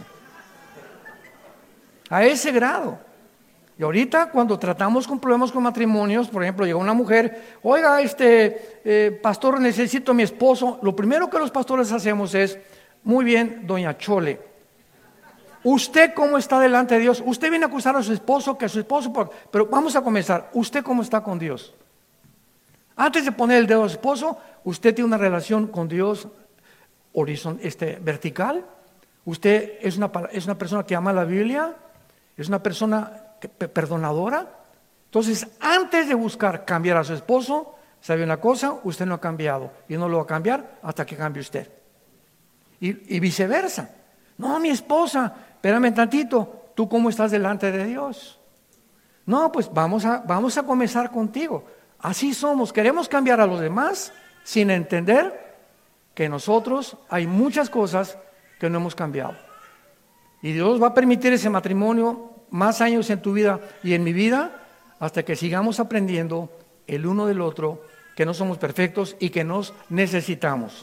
S3: A ese grado. Y ahorita cuando tratamos con problemas con matrimonios, por ejemplo, llega una mujer, oiga, pastor, necesito a mi esposo. Lo primero que los pastores hacemos es, muy bien, doña Chole, ¿usted cómo está delante de Dios? Usted viene a acusar a su esposo, pero vamos a comenzar. ¿Usted cómo está con Dios? Antes de poner el dedo a su esposo, ¿usted tiene una relación con Dios vertical? ¿Usted es una persona que ama la Biblia? ¿Es una persona perdonadora? Entonces, antes de buscar cambiar a su esposo, ¿sabe una cosa? Usted no ha cambiado y no lo va a cambiar hasta que cambie usted. Y viceversa. No, mi esposa, espérame tantito, ¿tú cómo estás delante de Dios? No, pues vamos a comenzar contigo. Así somos, queremos cambiar a los demás sin entender que nosotros hay muchas cosas que no hemos cambiado. Y Dios va a permitir ese matrimonio más años en tu vida y en mi vida hasta que sigamos aprendiendo el uno del otro, que no somos perfectos y que nos necesitamos.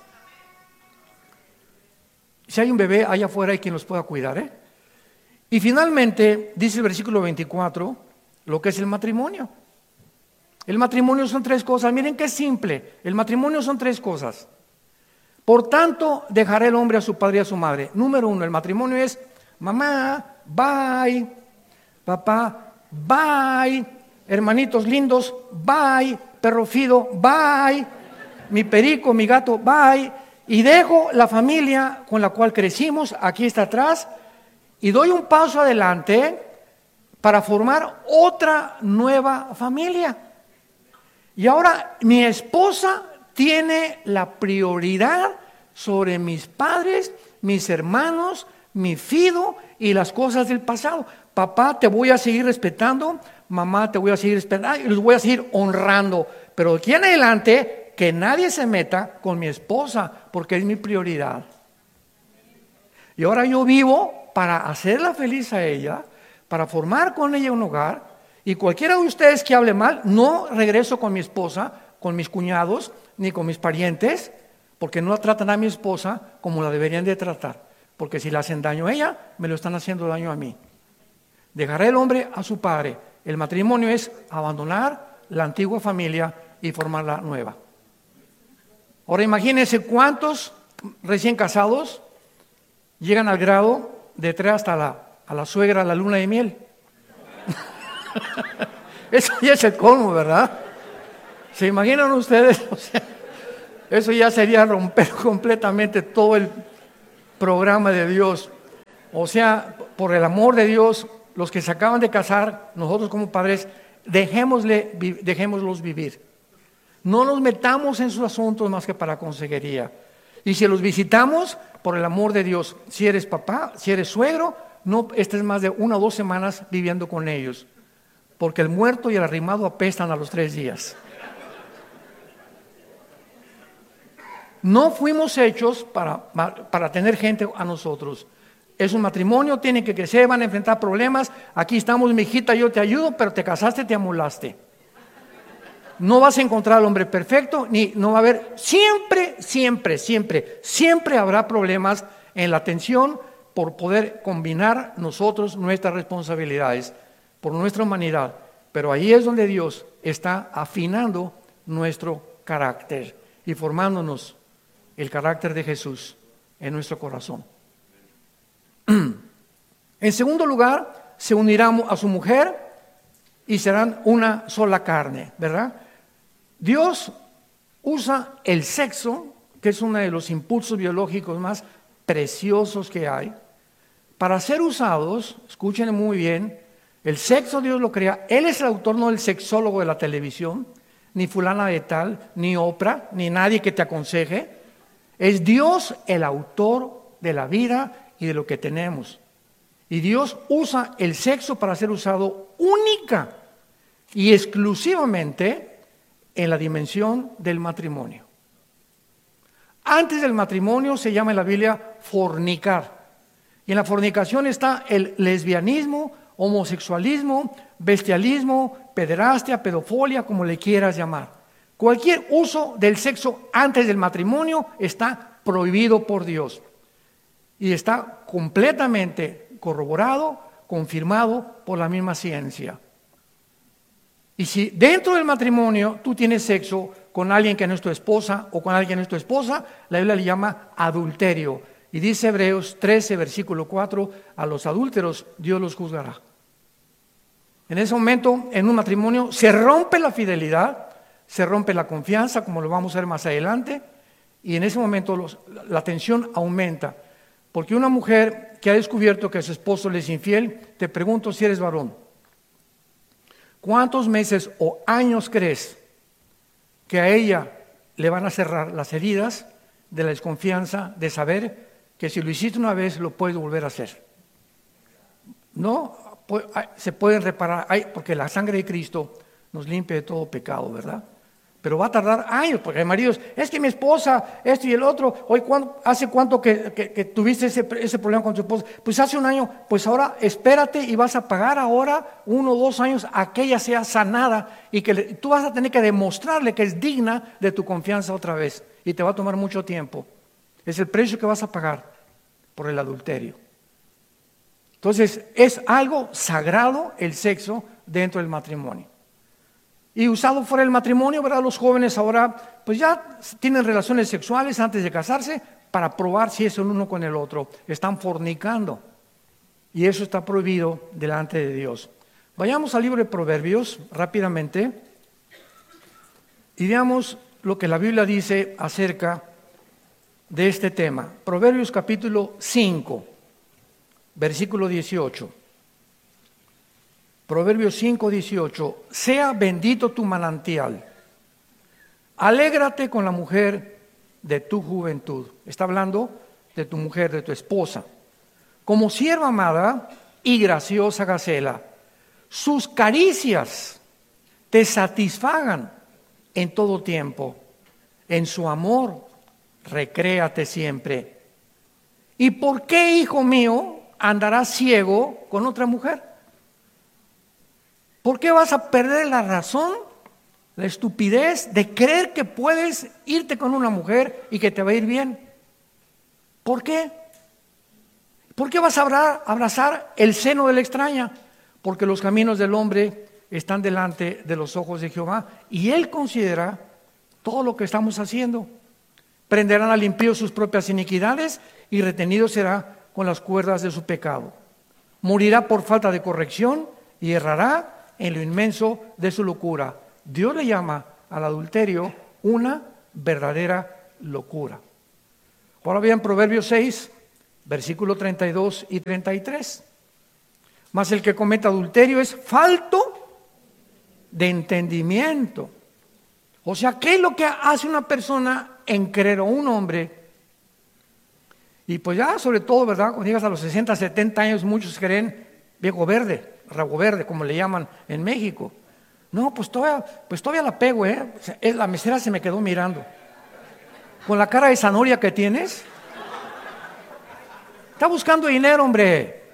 S3: Si hay un bebé allá afuera hay quien los pueda cuidar, Y finalmente dice el versículo 24 lo que es el matrimonio. El matrimonio son 3 cosas. Miren qué simple. El matrimonio son 3 cosas. Por tanto, dejará el hombre a su padre y a su madre. Número 1, el matrimonio es mamá, bye, papá, bye, hermanitos lindos, bye, perro fido, bye, mi perico, mi gato, bye. Y dejo la familia con la cual crecimos, aquí está atrás, y doy un paso adelante para formar otra nueva familia. Y ahora mi esposa tiene la prioridad sobre mis padres, mis hermanos, mi fido y las cosas del pasado. Papá, te voy a seguir respetando, mamá, te voy a seguir respetando y los voy a seguir honrando. Pero de aquí en adelante, que nadie se meta con mi esposa, porque es mi prioridad. Y ahora yo vivo para hacerla feliz a ella, para formar con ella un hogar, y cualquiera de ustedes que hable mal, no regreso con mi esposa, con mis cuñados, ni con mis parientes, porque no tratan a mi esposa como la deberían de tratar, porque si le hacen daño a ella, me lo están haciendo daño a mí. Dejará el hombre a su padre. El matrimonio es abandonar la antigua familia y formar la nueva. Ahora imagínense cuántos recién casados llegan al grado de traer hasta a la suegra a la luna de miel. Eso ya es el colmo, ¿verdad? ¿Se imaginan ustedes? O sea, eso ya sería romper completamente todo el programa de Dios. O sea, por el amor de Dios, los que se acaban de casar, nosotros como padres, dejémoslos vivir. No nos metamos en sus asuntos más que para consejería. Y si los visitamos, por el amor de Dios, si eres papá, si eres suegro, no estés más de 1 o 2 semanas viviendo con ellos, porque el muerto y el arrimado apestan a los 3 días. No fuimos hechos para tener gente a nosotros. Es un matrimonio, tienen que crecer, van a enfrentar problemas. Aquí estamos, mi hijita, yo te ayudo, pero te casaste, te amolaste. No vas a encontrar al hombre perfecto, ni no va a haber, siempre habrá problemas en la atención por poder combinar nosotros nuestras responsabilidades, por nuestra humanidad. Pero ahí es donde Dios está afinando nuestro carácter y formándonos el carácter de Jesús en nuestro corazón. En segundo lugar, se unirán a su mujer y serán una sola carne, ¿verdad? Dios usa el sexo, que es uno de los impulsos biológicos más preciosos que hay, para ser usados, escuchen muy bien, el sexo Dios lo crea, Él es el autor, no el sexólogo de la televisión, ni fulana de tal, ni Oprah, ni nadie que te aconseje. Es Dios el autor de la vida y de lo que tenemos. Y Dios usa el sexo para ser usado única y exclusivamente en la dimensión del matrimonio. Antes del matrimonio se llama en la Biblia fornicar. Y en la fornicación está el lesbianismo, homosexualismo, bestialismo, pederastia, pedofilia, como le quieras llamar. Cualquier uso del sexo antes del matrimonio está prohibido por Dios. Y está completamente corroborado, confirmado por la misma ciencia. Y si dentro del matrimonio tú tienes sexo con alguien que no es tu esposa o con alguien que no es tu esposa, la Biblia le llama adulterio. Y dice Hebreos 13, versículo 4, a los adúlteros Dios los juzgará. En ese momento, en un matrimonio, se rompe la fidelidad, se rompe la confianza, como lo vamos a ver más adelante, y en ese momento la tensión aumenta. Porque una mujer que ha descubierto que su esposo le es infiel, te pregunto si eres varón, ¿cuántos meses o años crees que a ella le van a cerrar las heridas de la desconfianza de saber que si lo hiciste una vez lo puedes volver a hacer? No, se pueden reparar, porque la sangre de Cristo nos limpia de todo pecado, ¿verdad? Pero va a tardar años, porque hay maridos, es que mi esposa, esto y el otro, hoy ¿hace cuánto que tuviste ese problema con tu esposa? Pues hace 1 año, pues ahora espérate y vas a pagar ahora 1 o 2 años a que ella sea sanada y que tú vas a tener que demostrarle que es digna de tu confianza otra vez y te va a tomar mucho tiempo. Es el precio que vas a pagar por el adulterio. Entonces, es algo sagrado el sexo dentro del matrimonio. Y usado fuera del matrimonio, ¿verdad? Los jóvenes ahora pues ya tienen relaciones sexuales antes de casarse para probar si es el uno con el otro. Están fornicando. Y eso está prohibido delante de Dios. Vayamos al libro de Proverbios rápidamente y veamos lo que la Biblia dice acerca de este tema. Proverbios capítulo 5, versículo 18. Proverbios 5, 18. Sea bendito tu manantial. Alégrate con la mujer de tu juventud. Está hablando de tu mujer, de tu esposa. Como sierva amada y graciosa gacela. Sus caricias te satisfagan en todo tiempo. En su amor, recréate siempre. ¿Y por qué, hijo mío, andarás ciego con otra mujer? ¿Por qué vas a perder la razón, la estupidez de creer que puedes irte con una mujer y que te va a ir bien? ¿Por qué? ¿Por qué vas a abrazar el seno de la extraña? Porque los caminos del hombre están delante de los ojos de Jehová y Él considera todo lo que estamos haciendo. Prenderán al impío sus propias iniquidades y retenido será con las cuerdas de su pecado. Morirá por falta de corrección y errará en lo inmenso de su locura. Dios le llama al adulterio una verdadera locura. Ahora vean Proverbios 6, versículos 32 y 33. Mas el que comete adulterio es falto de entendimiento. O sea, ¿qué es lo que hace una persona en creer, o un hombre? Y pues ya, sobre todo, ¿verdad? Cuando llegas a los 60, 70 años, muchos creen viejo verde, rabo verde, como le llaman en México. No, pues todavía la pego, ¿eh? La mesera se me quedó mirando. Con la cara de zanahoria que tienes. Está buscando dinero, hombre.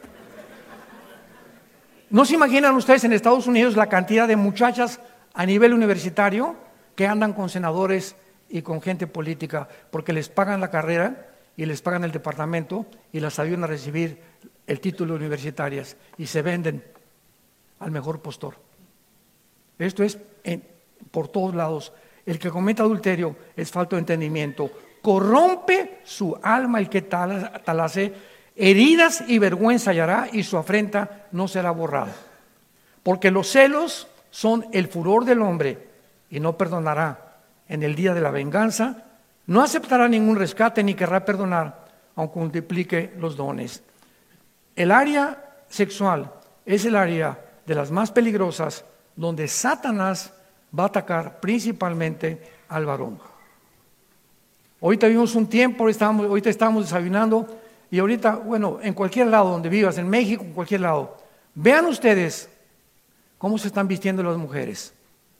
S3: ¿No se imaginan ustedes en Estados Unidos la cantidad de muchachas a nivel universitario que andan con senadores y con gente política porque les pagan la carrera y les pagan el departamento y las ayudan a recibir el título universitarias y se venden al mejor postor? Esto es por todos lados. El que comete adulterio es falto de entendimiento. Corrompe su alma el que tal hace, heridas y vergüenza hallará y su afrenta no será borrada. Porque los celos son el furor del hombre y no perdonará en el día de la venganza, no aceptará ningún rescate ni querrá perdonar, aunque multiplique los dones. El área sexual es el área de las más peligrosas donde Satanás va a atacar principalmente al varón. Ahorita vivimos un tiempo, ahorita estamos desayunando y ahorita, bueno, en cualquier lado donde vivas, en México, en cualquier lado, vean ustedes cómo se están vistiendo las mujeres.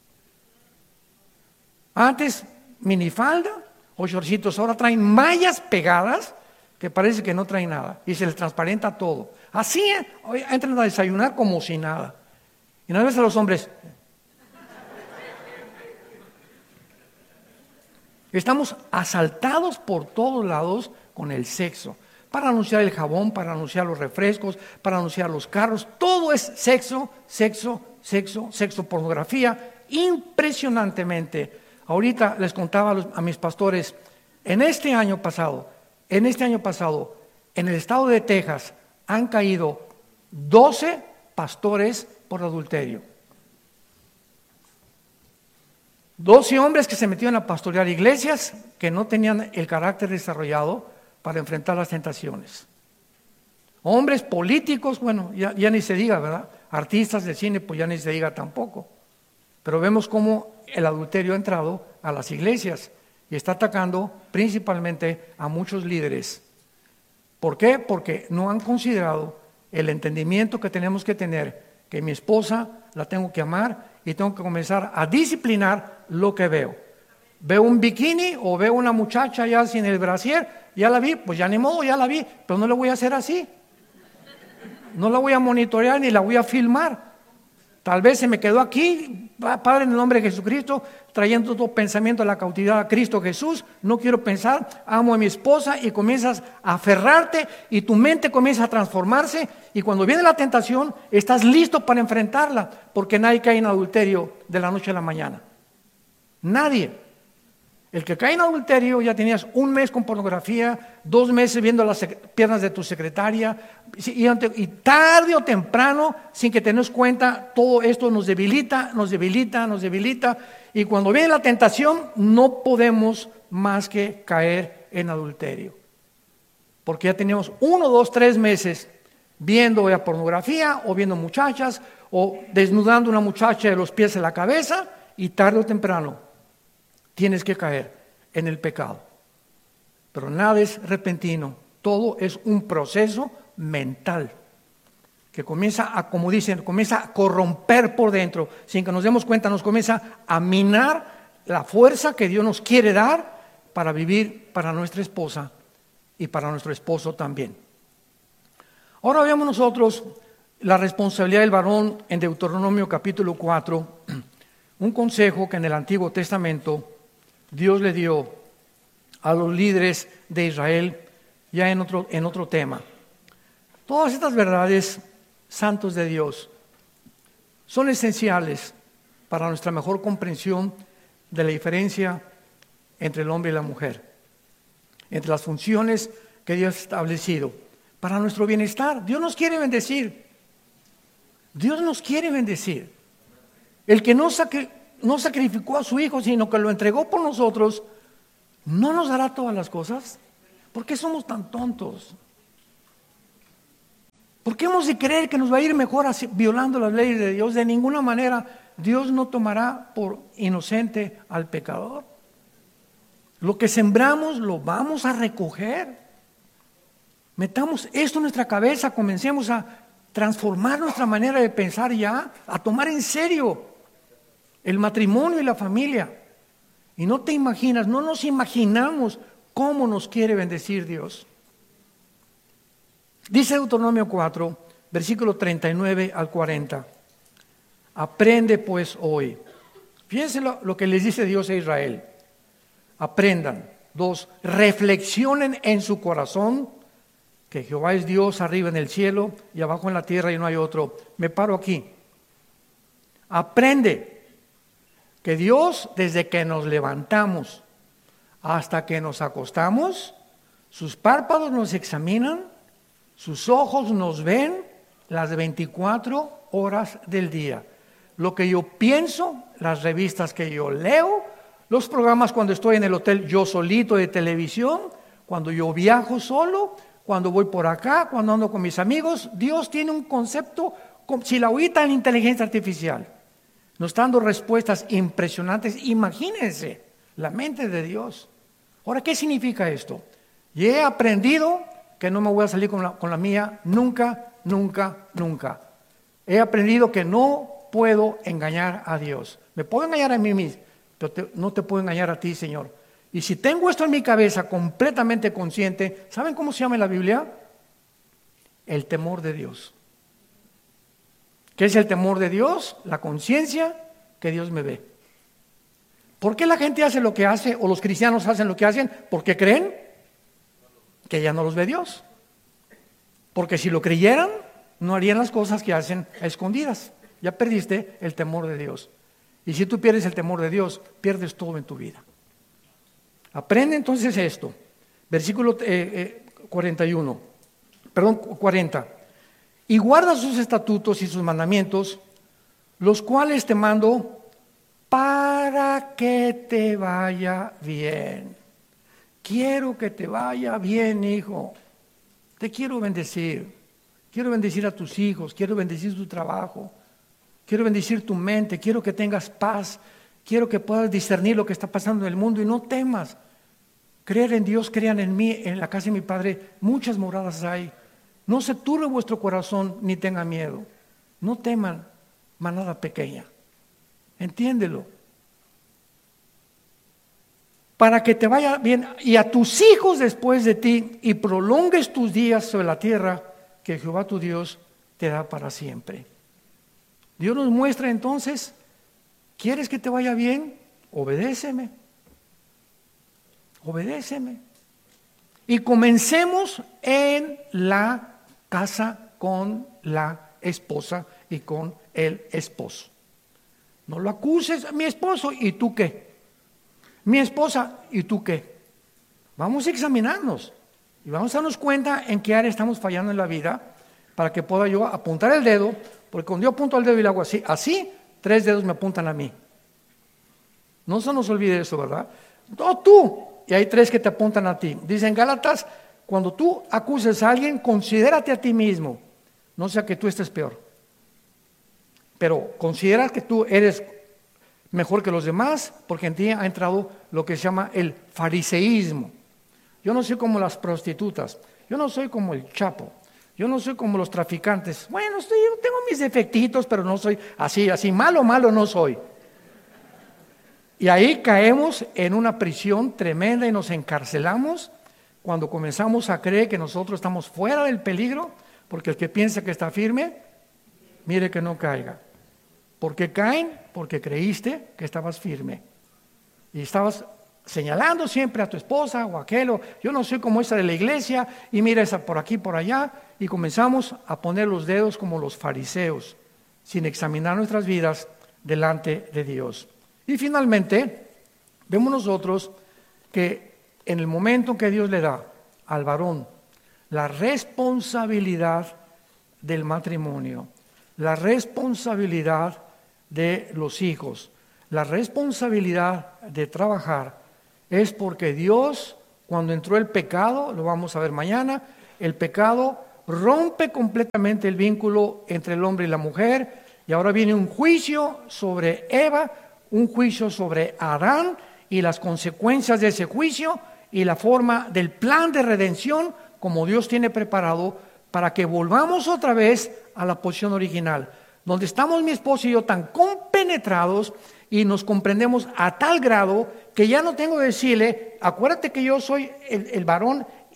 S3: Antes minifalda o shortcitos, ahora traen mallas pegadas que parece que no traen nada y se les transparenta todo. Así entran a desayunar como si nada. Y una vez a los hombres, estamos asaltados por todos lados con el sexo. Para anunciar el jabón, para anunciar los refrescos, para anunciar los carros. Todo es sexo, sexo, sexo, sexo, pornografía, impresionantemente. Ahorita les contaba a mis pastores, en este año pasado, en el estado de Texas han caído 12 pastores por adulterio. 12 hombres que se metieron a pastorear iglesias que no tenían el carácter desarrollado para enfrentar las tentaciones. Hombres políticos, bueno, ya ni se diga, ¿verdad? Artistas de cine, pues ya ni se diga tampoco. Pero vemos cómo el adulterio ha entrado a las iglesias y está atacando principalmente a muchos líderes. ¿Por qué? Porque no han considerado el entendimiento que tenemos que tener, que mi esposa la tengo que amar y tengo que comenzar a disciplinar lo que veo. Veo un bikini o veo una muchacha ya sin el brasier, ya la vi, pues ya ni modo, ya la vi, pero no le voy a hacer así. No la voy a monitorear ni la voy a filmar. Tal vez se me quedó aquí, Padre, en el nombre de Jesucristo, trayendo tu pensamiento a la cautividad a Cristo Jesús. No quiero pensar, amo a mi esposa, y comienzas a aferrarte y tu mente comienza a transformarse, y cuando viene la tentación estás listo para enfrentarla, porque nadie cae en adulterio de la noche a la mañana. Nadie. El que cae en adulterio, ya tenías un mes con pornografía, 2 meses viendo las piernas de tu secretaria, y tarde o temprano, sin que te des cuenta, todo esto nos debilita, y cuando viene la tentación, no podemos más que caer en adulterio. Porque ya teníamos 1, 2, 3 meses viendo ya pornografía, o viendo muchachas, o desnudando a una muchacha de los pies a la cabeza, y tarde o temprano tienes que caer en el pecado. Pero nada es repentino, todo es un proceso mental que comienza a, como dicen, comienza a corromper por dentro, sin que nos demos cuenta, nos comienza a minar la fuerza que Dios nos quiere dar para vivir para nuestra esposa y para nuestro esposo también. Ahora veamos nosotros la responsabilidad del varón en Deuteronomio capítulo 4, un consejo que en el Antiguo Testamento Dios le dio a los líderes de Israel ya en otro tema. Todas estas verdades, santos de Dios, son esenciales para nuestra mejor comprensión de la diferencia entre el hombre y la mujer, entre las funciones que Dios ha establecido para nuestro bienestar. Dios nos quiere bendecir. Dios nos quiere bendecir. El que no no sacrificó a su Hijo, sino que lo entregó por nosotros, ¿no nos dará todas las cosas? ¿Por qué somos tan tontos? ¿Por qué hemos de creer que nos va a ir mejor violando las leyes de Dios? De ninguna manera Dios no tomará por inocente al pecador. Lo que sembramos lo vamos a recoger. Metamos esto en nuestra cabeza, comencemos a transformar nuestra manera de pensar ya, a tomar en serio el matrimonio y la familia. Y no te imaginas, no nos imaginamos cómo nos quiere bendecir Dios. Dice Deuteronomio 4, versículo 39 al 40. Aprende pues hoy. Fíjense lo que les dice Dios a Israel. Aprendan. 2, reflexionen en su corazón que Jehová es Dios arriba en el cielo y abajo en la tierra y no hay otro. Me paro aquí. Aprende que Dios, desde que nos levantamos hasta que nos acostamos, sus párpados nos examinan, sus ojos nos ven las 24 horas del día. Lo que yo pienso, las revistas que yo leo, los programas cuando estoy en el hotel yo solito de televisión, cuando yo viajo solo, cuando voy por acá, cuando ando con mis amigos. Dios tiene un concepto, si la ahorita en inteligencia artificial nos está dando respuestas impresionantes. Imagínense la mente de Dios. Ahora, ¿qué significa esto? Y he aprendido que no me voy a salir con la mía nunca, nunca, nunca. He aprendido que no puedo engañar a Dios. Me puedo engañar a mí mismo, pero no te puedo engañar a ti, Señor. Y si tengo esto en mi cabeza completamente consciente, ¿saben cómo se llama en la Biblia? El temor de Dios. ¿Qué es el temor de Dios? La conciencia que Dios me ve. ¿Por qué la gente hace lo que hace o los cristianos hacen lo que hacen? Porque creen que ya no los ve Dios. Porque si lo creyeran, no harían las cosas que hacen a escondidas. Ya perdiste el temor de Dios. Y si tú pierdes el temor de Dios, pierdes todo en tu vida. Aprende entonces esto. Versículo 40. Y guarda sus estatutos y sus mandamientos, los cuales te mando para que te vaya bien. Quiero que te vaya bien, hijo. Te quiero bendecir. Quiero bendecir a tus hijos. Quiero bendecir tu trabajo. Quiero bendecir tu mente. Quiero que tengas paz. Quiero que puedas discernir lo que está pasando en el mundo y no temas. Creer en Dios, crean en mí. En la casa de mi Padre muchas moradas hay. No se turbe vuestro corazón ni tenga miedo. No teman, manada pequeña. Entiéndelo. Para que te vaya bien y a tus hijos después de ti y prolongues tus días sobre la tierra que Jehová tu Dios te da para siempre. Dios nos muestra entonces, ¿quieres que te vaya bien? Obedéceme. Obedéceme. Y comencemos en la casa con la esposa y con el esposo. No lo acuses, mi esposo, ¿y tú qué? Mi esposa, ¿y tú qué? Vamos a examinarnos y vamos a darnos cuenta en qué área estamos fallando en la vida para que pueda yo apuntar el dedo, porque cuando yo apunto el dedo y le hago así, 3 dedos me apuntan a mí. No se nos olvide eso, ¿verdad? No, tú, y hay 3 que te apuntan a ti. Dicen Gálatas, cuando tú acuses a alguien, considérate a ti mismo, no sea que tú estés peor. Pero considera que tú eres mejor que los demás, porque en ti ha entrado lo que se llama el fariseísmo. Yo no soy como las prostitutas, yo no soy como el Chapo, yo no soy como los traficantes. Bueno, tengo mis defectitos, pero no soy así malo no soy. Y ahí caemos en una prisión tremenda y nos encarcelamos cuando comenzamos a creer que nosotros estamos fuera del peligro, porque el que piensa que está firme, mire que no caiga. ¿Por qué caen? Porque creíste que estabas firme. Y estabas señalando siempre a tu esposa o a aquel, yo no soy como esa de la iglesia, y mira esa por aquí, por allá, y comenzamos a poner los dedos como los fariseos, sin examinar nuestras vidas delante de Dios. Y finalmente, vemos nosotros que en el momento que Dios le da al varón la responsabilidad del matrimonio, la responsabilidad de los hijos, la responsabilidad de trabajar es porque Dios, cuando entró el pecado, lo vamos a ver mañana, el pecado rompe completamente el vínculo entre el hombre y la mujer, y ahora viene un juicio sobre Eva, un juicio sobre Adán y las consecuencias de ese juicio y la forma del plan de redención como Dios tiene preparado para que volvamos otra vez a la posición original, donde estamos mi esposo y yo tan compenetrados y nos comprendemos a tal grado que ya no tengo que decirle, acuérdate que yo soy el varón